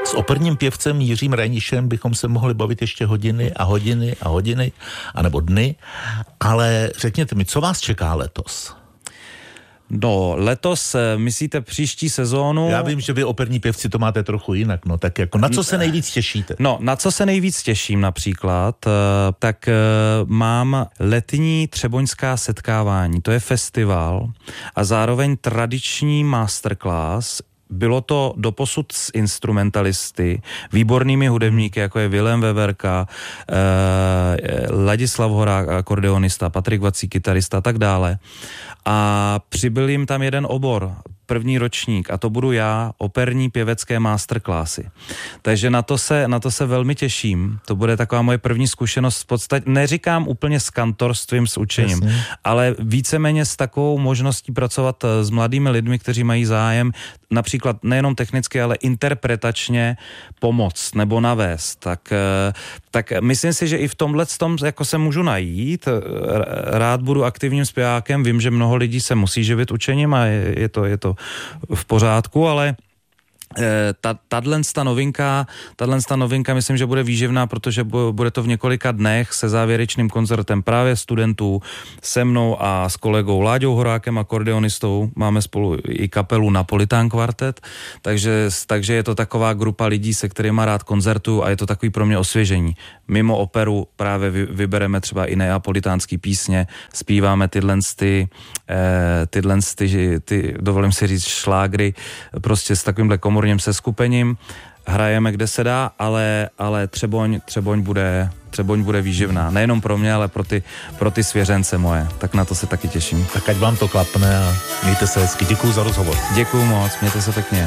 S operním pěvcem Jiřím Reinišem bychom se mohli bavit ještě hodiny a hodiny a hodiny, anebo dny, ale řekněte mi, co vás čeká letos? No, letos, myslíte příští sezónu? Já vím, že vy operní pěvci to máte trochu jinak, no tak jako na co se nejvíc těšíte? No, na co se nejvíc těším například, tak mám letní třeboňská setkávání, to je festival a zároveň tradiční masterclass. Bylo to doposud s instrumentalisty, výbornými hudebníky, jako je Vilém Veverka, Ladislav Horák, akordeonista, Patrik Vací, kytarista a tak dále. A přibyl jim tam jeden obor, první ročník, a to budu já, operní pěvecké masterclassy. Takže na to se velmi těším. To bude taková moje první zkušenost v podstatě, neříkám úplně s kantorstvím, s učením, jasně, ale víceméně s takovou možností pracovat s mladými lidmi, kteří mají zájem například nejenom technicky, ale interpretačně pomoct nebo navést. Tak myslím si, že i v tomhletom jako se můžu najít. Rád budu aktivním zpěvákem, vím, že mnoho lidí se musí živit učením a je to v pořádku, ale tato novinka myslím, že bude výživná, protože bude to v několika dnech se závěrečným koncertem právě studentů, se mnou a s kolegou Láďou Horákem, akordeonistou. Máme spolu i kapelu Napolitán kvartet, takže je to taková grupa lidí, se kterýma rád koncertuju a je to takový pro mě osvěžení. Mimo operu právě vybereme třeba i neapolitánský písně, zpíváme tyhle dovolím si říct šlágry, prostě s takovýmhle komorním seskupením, hrajeme kde se dá, ale Třeboň bude výživná. Nejenom pro mě, ale pro ty svěřence moje. Tak na to se taky těším. Tak ať vám to klapne a mějte se hezky. Děkuju za rozhovor. Děkuju moc, mějte se pěkně.